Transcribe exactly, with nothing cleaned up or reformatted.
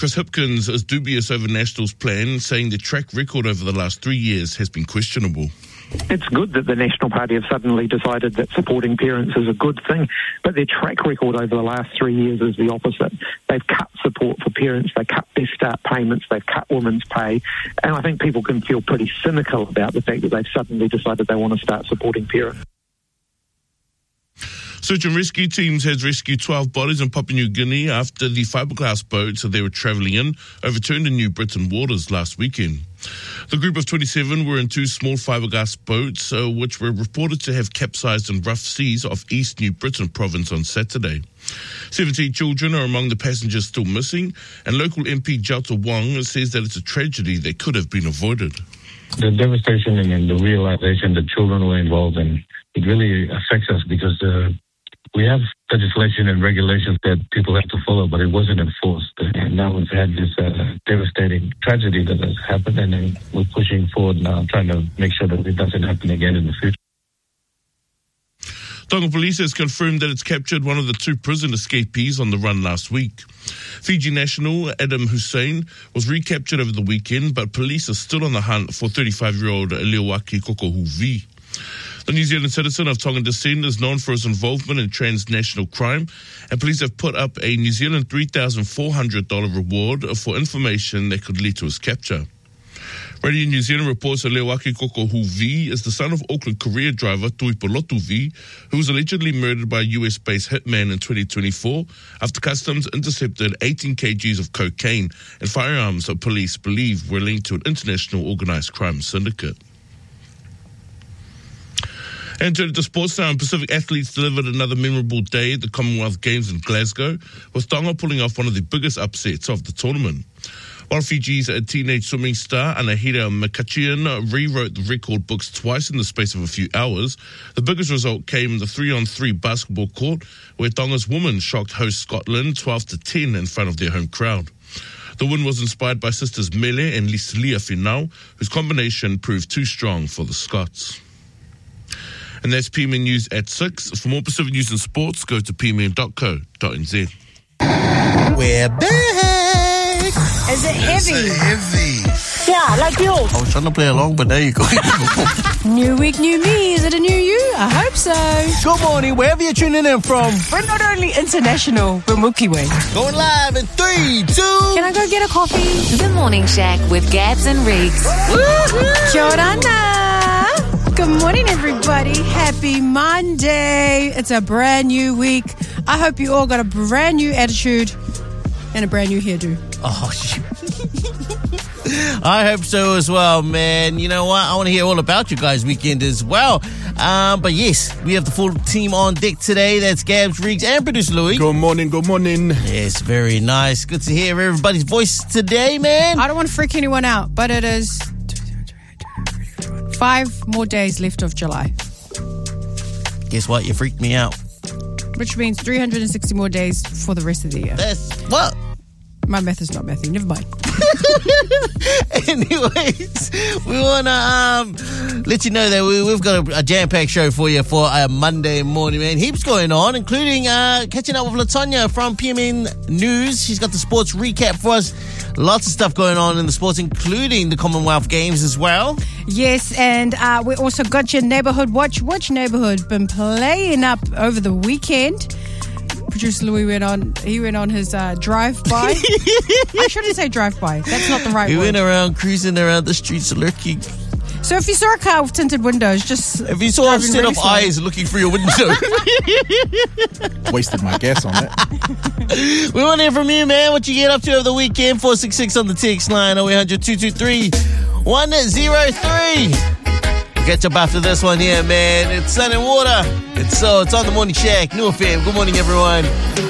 Chris Hipkins is dubious over National's plan, saying the track record over the last three years has been questionable. It's good that the National Party have suddenly decided that supporting parents is a good thing, but their track record over the last three years is the opposite. They've cut support for parents, they cut Best Start payments, they've cut women's pay, and I think people can feel pretty cynical about the fact that they've suddenly decided they want to start supporting parents. Search and rescue teams has rescued twelve bodies in Papua New Guinea after the fiberglass boats that they were travelling in overturned in New Britain waters last weekend. The group of twenty-seven were in two small fiberglass boats, uh, which were reported to have capsized in rough seas off East New Britain province on Saturday. seventeen children are among the passengers still missing, and local M P Jalta Wong says that it's a tragedy that could have been avoided. The devastation and the realization that children were involved in, it really affects us because uh, we have legislation and regulations that people have to follow, but it wasn't enforced. And now we've had this uh, devastating tragedy that has happened, and then we're pushing forward now, trying to make sure that it doesn't happen again in the future. Tonga Police has confirmed that it's captured one of the two prison escapees on the run last week. Fiji national Adam Hussein was recaptured over the weekend, but police are still on the hunt for thirty-five-year-old Leowaki Kokohuvi. The New Zealand citizen of Tongan descent is known for his involvement in transnational crime, and police have put up a New Zealand three thousand four hundred dollars reward for information that could lead to his capture. Radio New Zealand reports that Leowaki Kokohuvi is the son of Auckland career driver Tuipolotu V, who was allegedly murdered by a U S-based hitman in twenty twenty-four after customs intercepted eighteen kilograms of cocaine and firearms that police believe were linked to an international organised crime syndicate. And to the sports now, Pacific athletes delivered another memorable day at the Commonwealth Games in Glasgow, with Tonga pulling off one of the biggest upsets of the tournament. While Fiji's teenage swimming star Anahira McCutcheon rewrote the record books twice in the space of a few hours, the biggest result came in the three-on-three basketball court, where Tonga's women shocked host Scotland twelve to ten in front of their home crowd. The win was inspired by sisters Mele and Lisalia Finau, whose combination proved too strong for the Scots. And that's P M N News at six. For more Pacific News and Sports, go to p m n dot co dot n z. We're back! Is it heavy? Is it heavy? Yeah, like yours. I was trying to play along, but there you go. New week, new me. Is it a new you? I hope so. Good morning, wherever you're tuning in from. We're not only international, but Milky Way. Going live in three, two. Can I go get a coffee? The Morning Shack with Gabs and Riggs. Kia ora. Good morning, everybody. Happy Monday. It's a brand new week. I hope you all got a brand new attitude and a brand new hairdo. Oh, shoot. I hope so as well, man. You know what? I want to hear all about you guys' weekend as well. Um, but yes, we have the full team on deck today. That's Gabs, Riggs, and producer Louis. Good morning, good morning. Yes, very nice. Good to hear everybody's voice today, man. I don't want to freak anyone out, but it is five more days left of July. Guess what? You freaked me out. Which means three hundred sixty more days for the rest of the year. That's what? My math is not mathy. Never mind. Anyways, we want to um, let you know that we, we've got a, a jam-packed show for you for a Monday morning, man. Heaps going on, including uh, catching up with Latonya from P M N News. She's got the sports recap for us. Lots of stuff going on in the sports, including the Commonwealth Games as well. Yes, and uh, we also got your Neighbourhood Watch. Which neighbourhood been playing up over the weekend? Producer Louis went on, he went on his uh, drive-by. I shouldn't say drive-by. That's not the right he word. He went around cruising around the streets looking. So if you saw a car with tinted windows, just... If you saw a set really of slow. eyes looking through your window. Wasted my guess on that. We want to hear from you, man. What you get up to over the weekend? four six six on the text line. oh eight hundred, two two three, one oh three. We'll catch up after this one here, man. It's Sun and Water. It's so. It's on the Morning Shack. New F M. Good morning, everyone.